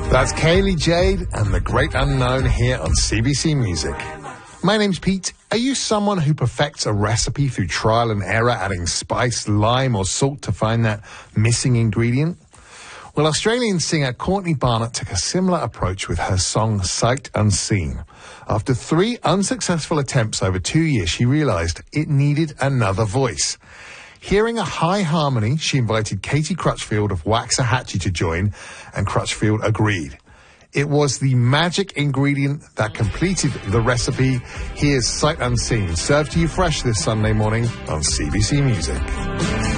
That's Kaylee Jade and The Great Unknown here on CBC Music. My name's Pete. Are you someone who perfects a recipe through trial and error, adding spice, lime or salt to find that missing ingredient? Well, Australian singer Courtney Barnett took a similar approach with her song Sight Unseen. After 3 unsuccessful attempts over 2 years, she realized it needed another voice. Hearing a high harmony, she invited Katie Crutchfield of Waxahachie to join, and Crutchfield agreed. It was the magic ingredient that completed the recipe. Here's Sight Unseen, served to you fresh this Sunday morning on CBC Music.